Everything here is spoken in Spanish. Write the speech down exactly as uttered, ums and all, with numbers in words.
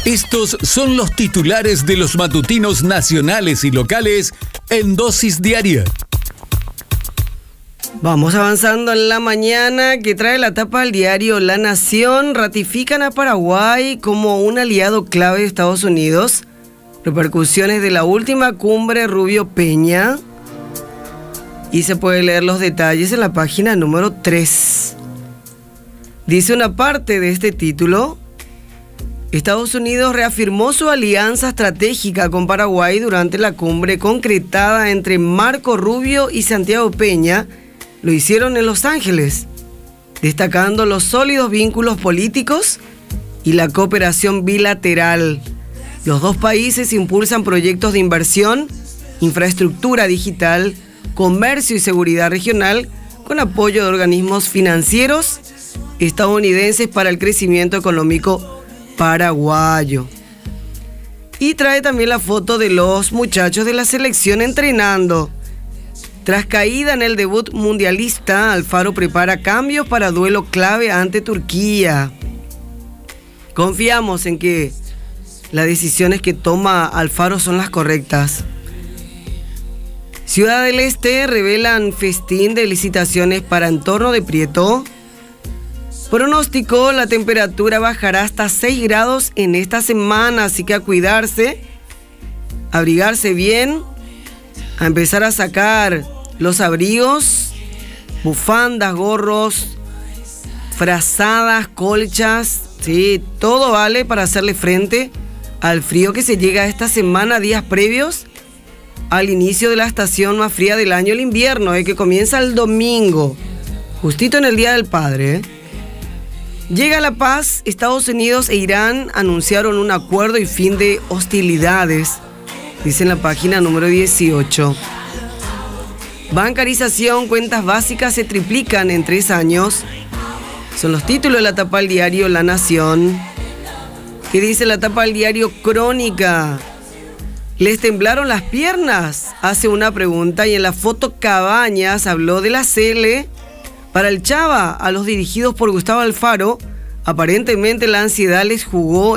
Estos son los titulares de los matutinos nacionales y locales en Dosis Diaria. Vamos avanzando en la mañana, que trae la tapa al diario La Nación. Ratifican a Paraguay como un aliado clave de Estados Unidos. Repercusiones de la última cumbre Rubio-Peña. Y se puede leer los detalles en la página número tres. Dice una parte de este título: Estados Unidos reafirmó su alianza estratégica con Paraguay durante la cumbre concretada entre Marco Rubio y Santiago Peña. Lo hicieron en Los Ángeles, destacando los sólidos vínculos políticos y la cooperación bilateral. Los dos países impulsan proyectos de inversión, infraestructura digital, comercio y seguridad regional, con apoyo de organismos financieros estadounidenses para el crecimiento económico paraguayo. Y trae también la foto de los muchachos de la selección entrenando. Tras caída en el debut mundialista, Alfaro prepara cambios para duelo clave ante Turquía. Confiamos en que las decisiones que toma Alfaro son las correctas. Ciudad del Este revelan festín de licitaciones para entorno de Prieto. Pronóstico: la temperatura bajará hasta seis grados en esta semana, así que a cuidarse, abrigarse bien, a empezar a sacar los abrigos, bufandas, gorros, frazadas, colchas, sí, todo vale para hacerle frente al frío que se llega esta semana, días previos al inicio de la estación más fría del año, el invierno, eh, que comienza el domingo, justito en el Día del Padre, eh. Llega la paz. Estados Unidos e Irán anunciaron un acuerdo y fin de hostilidades, dice en la página número dieciocho. Bancarización, cuentas básicas se triplican en tres años. Son los títulos de la tapa del diario La Nación. ¿Qué dice la tapa del diario Crónica? ¿Les temblaron las piernas? Hace una pregunta, y en la foto Cabañas habló de la C L. Para el Chava, a los dirigidos por Gustavo Alfaro, aparentemente la ansiedad les jugó